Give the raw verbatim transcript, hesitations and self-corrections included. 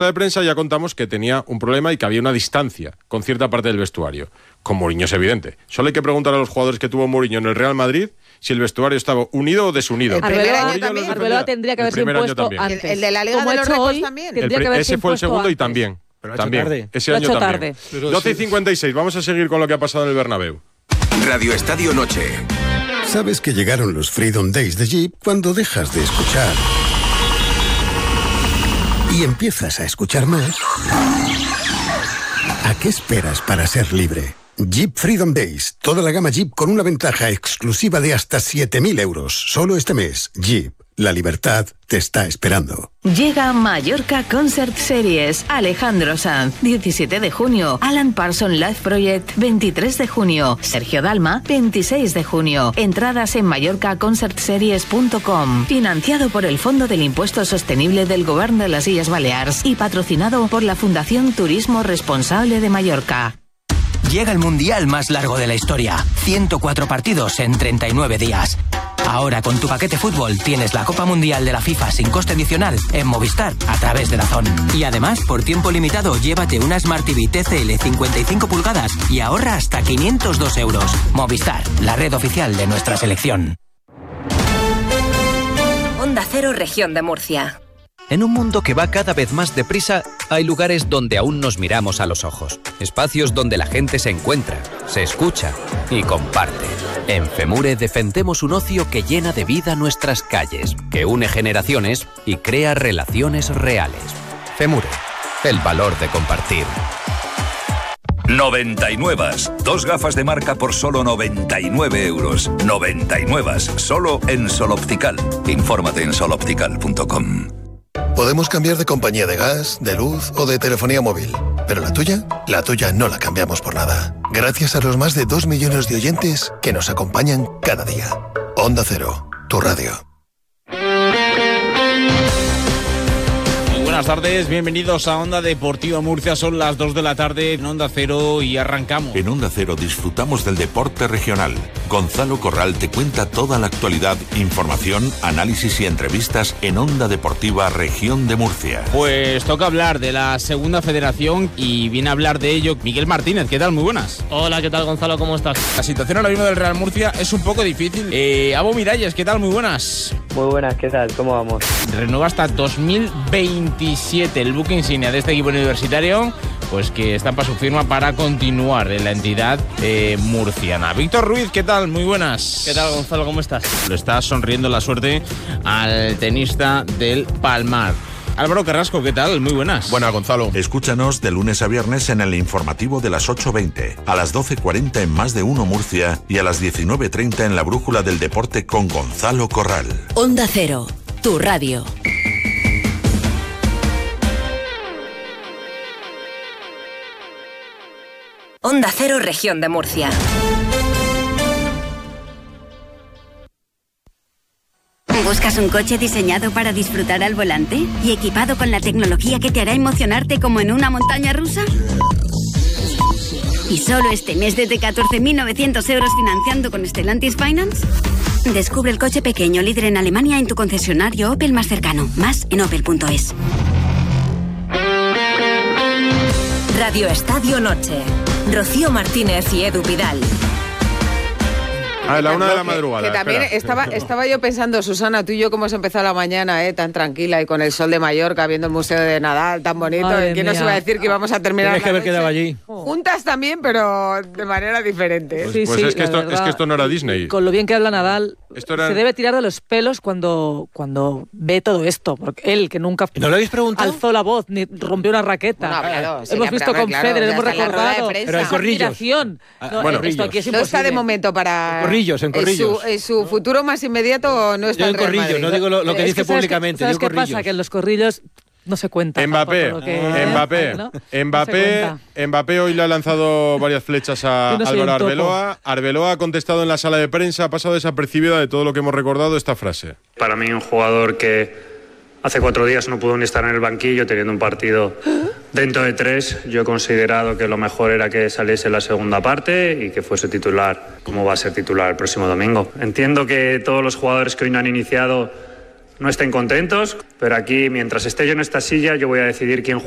de prensa ya contamos que tenía un problema y que había una distancia con cierta parte del vestuario. Con Mourinho es evidente. Solo hay que preguntar a los jugadores que tuvo Mourinho en el Real Madrid si el vestuario estaba unido o desunido. El primer año también. Arbeloa tendría que haberse impuesto antes. El, el de la Liga de los Récords también. El, ese fue el segundo antes. Y también. Pero también. Tarde. Ese lo año también. Tarde. doce y cincuenta y seis. Vamos a seguir con lo que ha pasado en el Bernabéu. Radio Estadio Noche. Sabes que llegaron los Freedom Days de Jeep cuando dejas de escuchar y empiezas a escuchar más. ¿A qué esperas para ser libre? Jeep Freedom Days. Toda la gama Jeep con una ventaja exclusiva de hasta siete mil euros. Solo este mes. Jeep. La libertad te está esperando. Llega Mallorca Concert Series. Alejandro Sanz, diecisiete de junio. Alan Parsons Live Project, veintitrés de junio. Sergio Dalma, veintiséis de junio. Entradas en mallorca concert series punto com. Financiado por el Fondo del Impuesto Sostenible del Gobierno de las Illes Balears y patrocinado por la Fundación Turismo Responsable de Mallorca. Llega el mundial más largo de la historia. ciento cuatro partidos en treinta y nueve días. Ahora con tu paquete fútbol tienes la Copa Mundial de la FIFA sin coste adicional en Movistar a través de DAZN. Y además, por tiempo limitado, llévate una Smart T V T C L cincuenta y cinco pulgadas y ahorra hasta quinientos dos euros. Movistar, la red oficial de nuestra selección. Onda Cero, Región de Murcia. En un mundo que va cada vez más deprisa, hay lugares donde aún nos miramos a los ojos. Espacios donde la gente se encuentra, se escucha y comparte. En FEMURE defendemos un ocio que llena de vida nuestras calles, que une generaciones y crea relaciones reales. FEMURE, el valor de compartir. noventa y nueve. Dos gafas de marca por solo noventa y nueve euros. noventa y nueve. Solo en Sol Optical. Infórmate en sol optical punto com. Podemos cambiar de compañía de gas, de luz o de telefonía móvil, pero la tuya, la tuya no la cambiamos por nada. Gracias a los más de dos millones de oyentes que nos acompañan cada día. Onda Cero, tu radio. Buenas tardes, bienvenidos a Onda Deportiva Murcia. Son las dos de la tarde en Onda Cero y arrancamos. En Onda Cero disfrutamos del deporte regional. Gonzalo Corral te cuenta toda la actualidad, información, análisis y entrevistas en Onda Deportiva Región de Murcia. Pues toca hablar de la segunda federación y viene a hablar de ello Miguel Martínez. ¿Qué tal? Muy buenas. Hola, ¿qué tal, Gonzalo? ¿Cómo estás? La situación ahora mismo del Real Murcia es un poco difícil. Eh, Abo Miralles, ¿qué tal? Muy buenas. Muy buenas, ¿qué tal? ¿Cómo vamos? Renueva hasta dos mil veintisiete el buque insignia de este equipo universitario, pues que está para su firma para continuar en la entidad eh, murciana. Víctor Ruiz, ¿qué tal? Muy buenas. ¿Qué tal, Gonzalo? ¿Cómo estás? Lo está sonriendo la suerte al tenista del Palmar. Álvaro Carrasco, ¿qué tal? Muy buenas. Buenas, Gonzalo. Escúchanos de lunes a viernes en el informativo de las ocho veinte, a las doce cuarenta en Más de Uno Murcia y a las diecinueve treinta en la Brújula del Deporte con Gonzalo Corral. Onda Cero, tu radio. Onda Cero, Región de Murcia. ¿Buscas un coche diseñado para disfrutar al volante y equipado con la tecnología que te hará emocionarte como en una montaña rusa? ¿Y solo este mes desde catorce mil novecientos euros financiando con Stellantis Finance? Descubre el coche pequeño líder en Alemania en tu concesionario Opel más cercano. Más en opel punto es. Radio Estadio Noche. Rocío Martínez y Edu Vidal. A la una de la madrugada. Que, que también estaba, estaba yo pensando, Susana, tú y yo cómo hemos empezado la mañana, eh, tan tranquila y con el sol de Mallorca, viendo el Museo de Nadal tan bonito. Madre ¿Quién mía. Nos iba a decir que íbamos a terminar Tienes que haber quedado allí. Juntas también, pero de manera diferente. Pues, sí, pues sí, es, que esto, es que esto no era Disney. Con lo bien que habla Nadal, era... se debe tirar de los pelos cuando, cuando ve todo esto. Porque él, que nunca ¿No lo habéis preguntado? alzó la voz ni rompió una raqueta. Bueno, claro, hemos sí, visto pero, con claro, Federer, hemos recordado. Pero en corrillos. No, bueno, esto aquí es no está de momento para... En corrillos, en corrillos. En su, en su futuro más inmediato no está Yo en corrillos, no digo lo, lo que es dice que ¿sabes públicamente. ¿Sabes digo qué corrillos. pasa? Que en los corrillos no se cuenta. Mbappé, que, Mbappé, ¿no? Mbappé, no se Mbappé hoy le ha lanzado varias flechas a no Álvaro Arbeloa. Arbeloa ha contestado en la sala de prensa, ha pasado desapercibida de todo lo que hemos recordado esta frase. Para mí un jugador que hace cuatro días no pudo ni estar en el banquillo teniendo un partido dentro de tres. Yo he considerado que lo mejor era que saliese la segunda parte y que fuese titular, como va a ser titular el próximo domingo. Entiendo que todos los jugadores que hoy no han iniciado no estén contentos, pero aquí, mientras esté yo en esta silla, yo voy a decidir quién